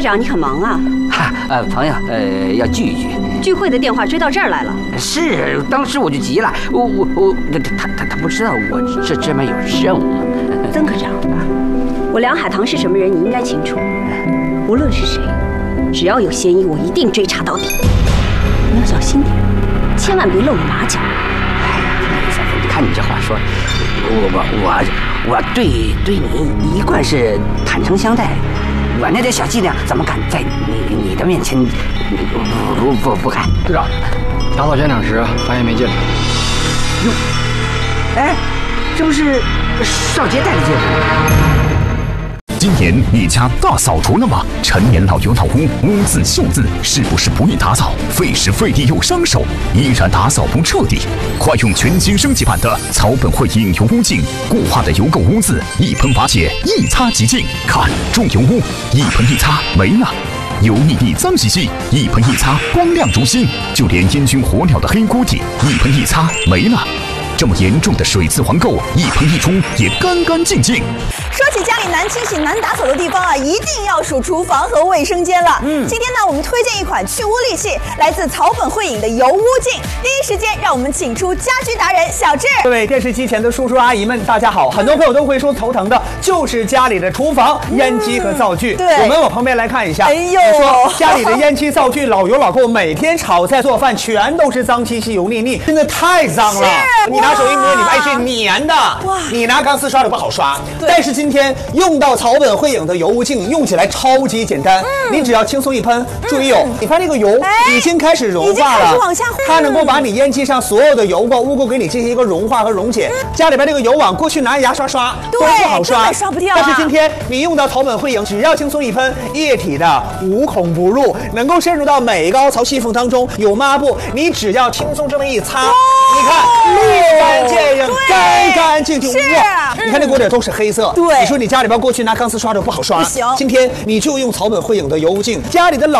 长，你很忙啊？ 朋友，要聚一聚。 聚会的电话追到这儿来了。 是，当时我就急了，他不知道我这边有任务。 曾科长，我梁海棠是什么人，你应该清楚。无论是谁，只要有嫌疑，我一定追查到底。你要小心点，千万别露了马脚。 你看你这话说，我对你一贯是坦诚相待。我那点小伎俩怎么敢在你的面前不敢？ 队长，打扫现场时发现枚戒指。 哟，哎，这不是少杰戴的戒指吗？ 今年你家大扫除了吗？陈年老油老屋，污渍锈渍，是不是不易打扫？费时费力又伤手，依然打扫不彻底。快用全新升级版的草本汇隐油污净，固化的油垢污渍一喷瓦解，一擦即净。看，重油污一喷一擦没了，油腻腻脏兮兮，一喷一擦光亮如新。就连烟熏火燎的黑锅底，一喷一擦没了。这么严重的水渍环垢，一喷一冲也干干净净。 说起家里难清洗、难打扫的地方啊，一定要数厨房和卫生间了。今天呢，我们推荐一款去污利器，来自草本汇隐的油污净。第一时间，让我们请出家居达人小智。 各位电视机前的叔叔阿姨们，大家好！很多朋友都会说头疼的就是家里的厨房烟机和灶具。 对， 我们往旁边来看一下。 哎呦， 说家里的烟机、灶具老油老垢，每天炒菜做饭全都是脏兮兮、油腻腻，真的太脏了。你拿手一摸，你发现是粘的。哇！你拿钢丝刷的不好刷。但是今天用到草本汇隐的油污净，用起来超级简单。你只要轻松一喷，注意哦，你看这个油已经开始融化了，它能够把你烟机上所有的油垢、污垢给你进行一个融化和溶解。家里边这个油网过去拿牙刷刷都不好刷， 刷不掉。 但是今天你用到草本汇隐，只要轻松一喷，液体的无孔不入，能够渗入到每个凹槽细缝当中。有抹布，你只要轻松这么一擦，你看立竿见影，干干净净。哇！你看这锅底都是黑色。对，你说你家里边过去拿钢丝刷的不好刷，不行。今天你就用草本汇隐的油污净，家里的老